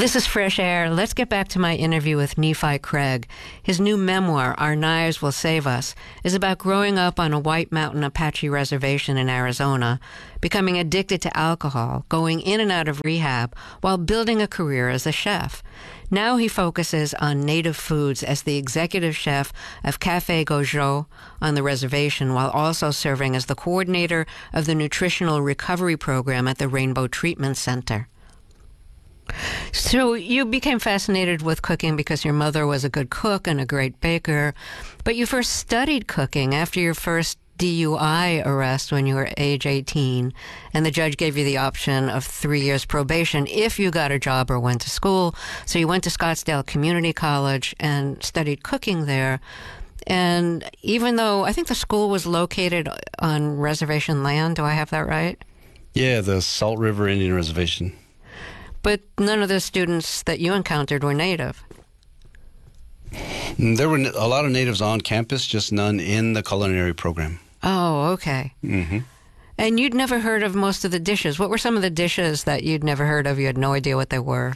This is Fresh Air. Let's get back to my interview with Nephi Craig. His new memoir, Our Knives Will Save Us, is about growing up on a White Mountain Apache reservation in Arizona, becoming addicted to alcohol, going in and out of rehab, while building a career as a chef. Now he focuses on native foods as the executive chef of Café Gojo on the reservation, while also serving as the coordinator of the nutritional recovery program at the Rainbow Treatment Center. So you became fascinated with cooking because your mother was a good cook and a great baker, but you first studied cooking after your first DUI arrest when you were age 18, and the judge gave you the option of 3 years probation if you got a job or went to school. So you went to Scottsdale Community College and studied cooking there. And even though I think the school was located on reservation land, do I have that right? Yeah, the Salt River Indian Reservation. But none of the students that you encountered were native. There were a lot of natives on campus, just none in the culinary program. Oh, okay. Mm-hmm. And you'd never heard of most of the dishes. What were some of the dishes that you'd never heard of? You had no idea what they were.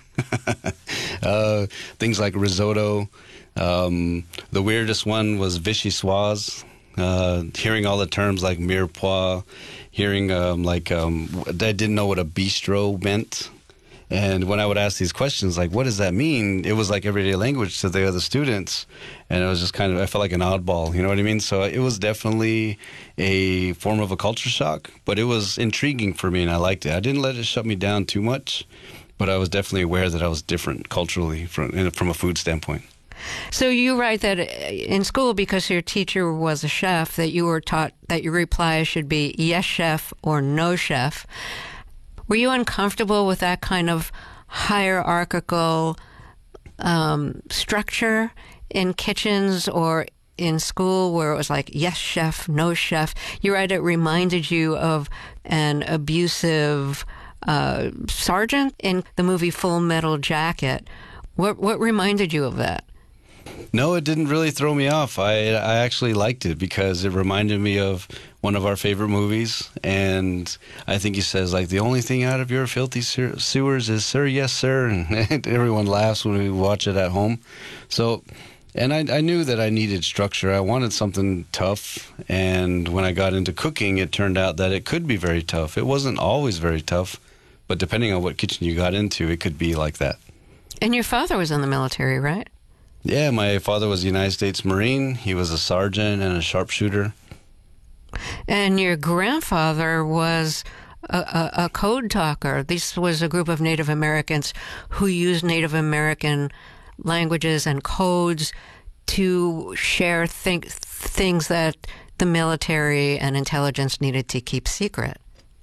Things like risotto. The weirdest one was vichyssoise. Hearing all the terms like mirepoix, hearing I didn't know what a bistro meant. And when I would ask these questions, like, what does that mean? It was like everyday language to the other students. And it was just I felt like an oddball, you know what I mean? So it was definitely a form of a culture shock, but it was intriguing for me and I liked it. I didn't let it shut me down too much, but I was definitely aware that I was different culturally from a food standpoint. So you write that in school, because your teacher was a chef, that you were taught that your reply should be yes, chef, or no, chef. Were you uncomfortable with that kind of hierarchical structure in kitchens or in school where it was like, yes, chef, no, chef? You write it reminded you of an abusive sergeant in the movie Full Metal Jacket. What reminded you of that? No, it didn't really throw me off. I actually liked it because it reminded me of one of our favorite movies. And I think he says, like, the only thing out of your filthy sewers is, sir, yes, sir. And everyone laughs when we watch it at home. So, and I knew that I needed structure. I wanted something tough. And when I got into cooking, it turned out that it could be very tough. It wasn't always very tough, but depending on what kitchen you got into, it could be like that. And your father was in the military, right? Yeah, my father was a United States Marine. He was a sergeant and a sharpshooter. And your grandfather was a code talker. This was a group of Native Americans who used Native American languages and codes to share things that the military and intelligence needed to keep secret.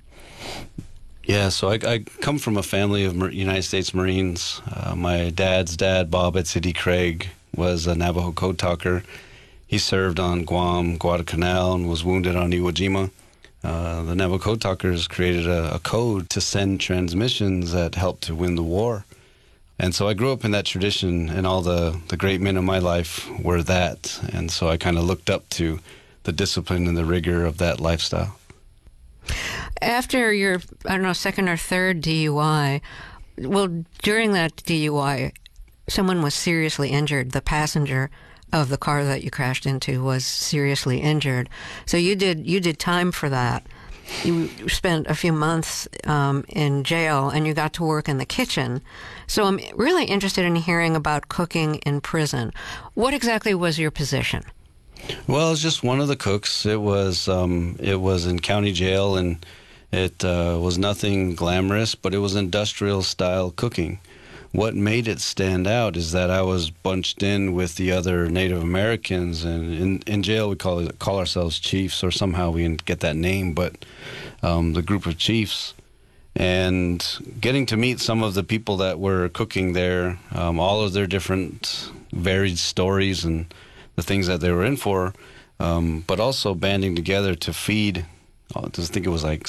Yeah, so I come from a family of United States Marines. My dad's dad, Bob Etzidi Craig, was a Navajo code talker. He served on Guam, Guadalcanal, and was wounded on Iwo Jima. The Navajo code talkers created a code to send transmissions that helped to win the war. And so I grew up in that tradition, and all the great men in my life were that. And so I kind of looked up to the discipline and the rigor of that lifestyle. After your, second or third DUI, well, during that DUI, someone was seriously injured. The passenger of the car that you crashed into was seriously injured. So you did time for that. You spent a few months in jail, and you got to work in the kitchen. So I'm really interested in hearing about cooking in prison. What exactly was your position? Well, it was just one of the cooks. It was in county jail, and it was nothing glamorous, but it was industrial-style cooking. What made it stand out is that I was bunched in with the other Native Americans, and in jail we call ourselves chiefs, or somehow we get that name, but the group of chiefs. And getting to meet some of the people that were cooking there, all of their different varied stories and the things that they were in for, but also banding together to feed, I think it was like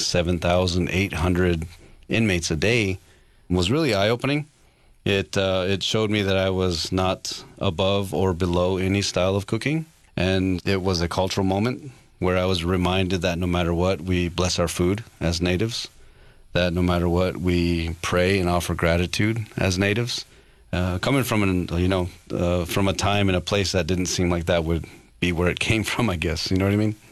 7,800 inmates a day, was really eye-opening. It showed me that I was not above or below any style of cooking, and it was a cultural moment where I was reminded that no matter what, we bless our food as natives. that no matter what, we pray and offer gratitude as natives. Coming from from a time and a place that didn't seem like that would be where it came from, I guess. You know what I mean?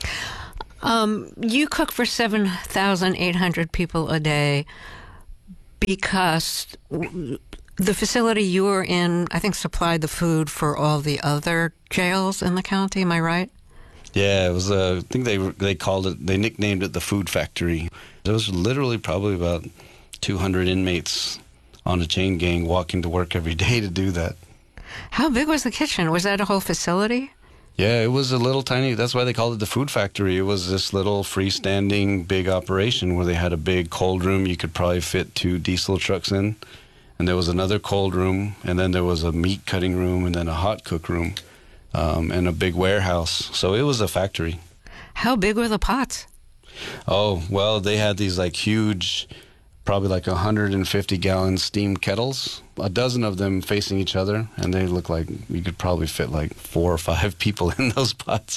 You cook for 7,800 people a day because the facility you were in, I think, supplied the food for all the other jails in the county. Am I right? Yeah, it was. I think they called it. They nicknamed it the Food Factory. There was literally probably about 200 inmates on a chain gang walking to work every day to do that. How big was the kitchen? Was that a whole facility? Yeah, it was a little tiny. That's why they called it the Food Factory. It was this little freestanding big operation where they had a big cold room you could probably fit 2 diesel trucks in. And there was another cold room, and then there was a meat cutting room, and then a hot cook room, and a big warehouse. So it was a factory. How big were the pots? Oh, well, they had these like huge, probably like 150-gallon steam kettles, a dozen of them facing each other, and they looked like you could probably fit like 4 or 5 people in those pots.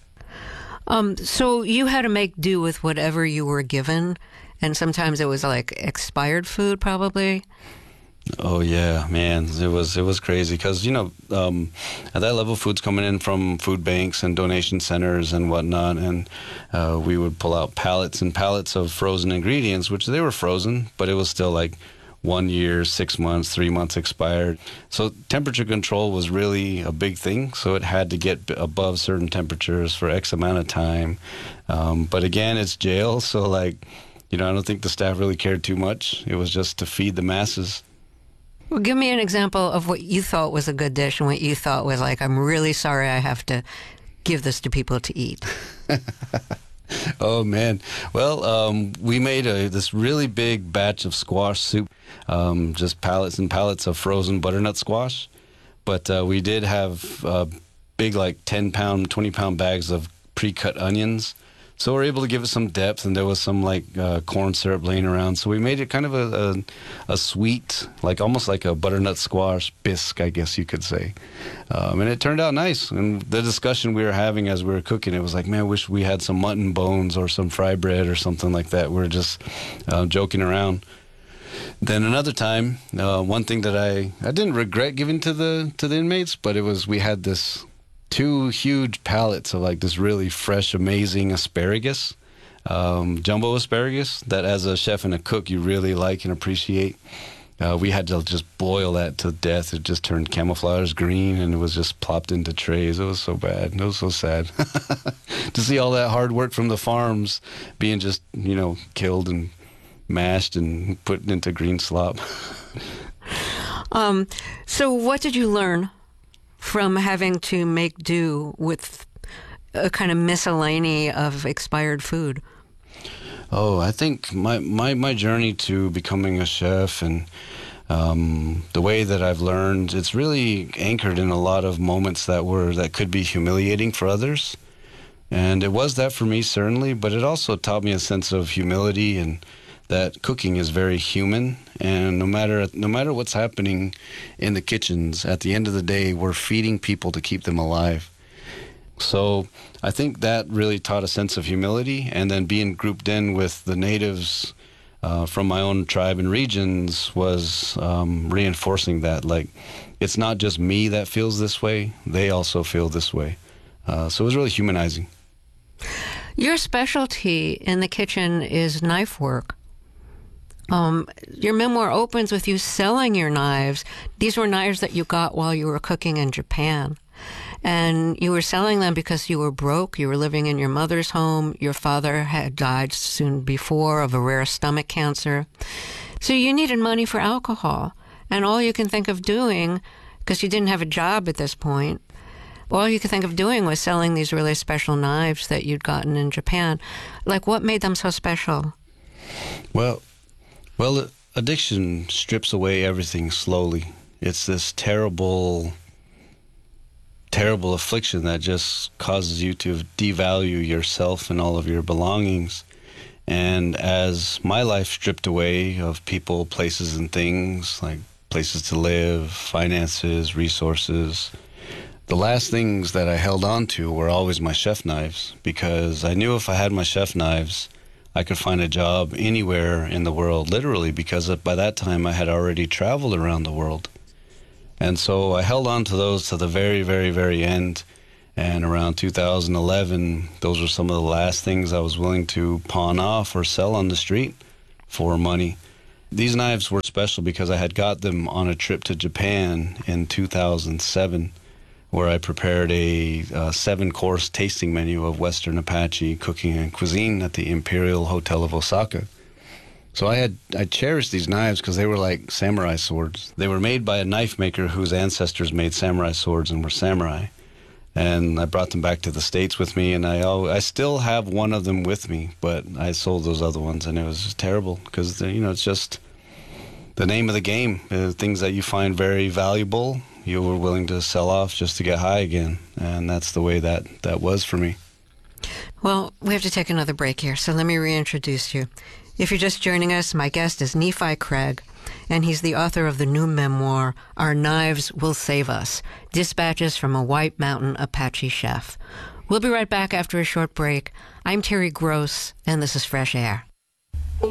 So you had to make do with whatever you were given, and sometimes it was like expired food, probably. Oh yeah, man, it was crazy because at that level, food's coming in from food banks and donation centers and whatnot, and we would pull out pallets and pallets of frozen ingredients, which they were frozen, but it was still like 1 year, 6 months, 3 months expired. So temperature control was really a big thing. So it had to get above certain temperatures for X amount of time. But again, it's jail, so I don't think the staff really cared too much. It was just to feed the masses. Well, give me an example of what you thought was a good dish and what you thought was like, I'm really sorry I have to give this to people to eat. Oh, man. Well, we made this really big batch of squash soup, just pallets and pallets of frozen butternut squash. But we did have big, like 10-pound, 20-pound bags of pre-cut onions. So we're able to give it some depth, and there was some corn syrup laying around. So we made it kind of a sweet, almost like a butternut squash bisque, I guess you could say. And it turned out nice. And the discussion we were having as we were cooking, it was like, man, I wish we had some mutton bones or some fry bread or something like that. We were just joking around. Then another time, one thing that I didn't regret giving to the inmates, but we had this 2 huge pallets of this really fresh, amazing asparagus, jumbo asparagus that as a chef and a cook you really like and appreciate. We had to just boil that to death. It just turned camouflage green and it was just plopped into trays. It was so bad. It was so sad to see all that hard work from the farms being just, killed and mashed and put into green slop. So what did you learn from having to make do with a kind of miscellany of expired food? Oh, I think my journey to becoming a chef and the way that I've learned, it's really anchored in a lot of moments that could be humiliating for others. And it was that for me, certainly, but it also taught me a sense of humility and that cooking is very human, and no matter what's happening in the kitchens, at the end of the day, we're feeding people to keep them alive. So I think that really taught a sense of humility, and then being grouped in with the natives from my own tribe and regions was reinforcing that. It's not just me that feels this way, they also feel this way. So it was really humanizing. Your specialty in the kitchen is knife work. Your memoir opens with you selling your knives. These were knives that you got while you were cooking in Japan. And you were selling them because you were broke. You were living in your mother's home. Your father had died soon before of a rare stomach cancer. So you needed money for alcohol. And all you can think of doing, because you didn't have a job at this point, all you could think of doing was selling these really special knives that you'd gotten in Japan. What made them so special? Well, addiction strips away everything slowly. It's this terrible affliction that just causes you to devalue yourself and all of your belongings. And as my life stripped away of people, places, and things, like places to live, finances, resources, the last things that I held on to were always my chef knives, because I knew if I had my chef knives, I could find a job anywhere in the world, literally, because by that time I had already traveled around the world. And so I held on to those to the very, very, very end. And around 2011, those were some of the last things I was willing to pawn off or sell on the street for money. These knives were special because I had got them on a trip to Japan in 2007, where I prepared a 7-course tasting menu of Western Apache cooking and cuisine at the Imperial Hotel of Osaka. So I cherished these knives because they were like samurai swords. They were made by a knife maker whose ancestors made samurai swords and were samurai. And I brought them back to the States with me, and I still have one of them with me, but I sold those other ones, and it was just terrible because, it's just the name of the game. Things that you find very valuable, you were willing to sell off just to get high again, and that's the way that was for me. Well, we have to take another break here, so let me reintroduce you. If you're just joining us, my guest is Nephi Craig, and he's the author of the new memoir, Our Knives Will Save Us, Dispatches from a White Mountain Apache Chef. We'll be right back after a short break. I'm Terry Gross, and this is Fresh Air.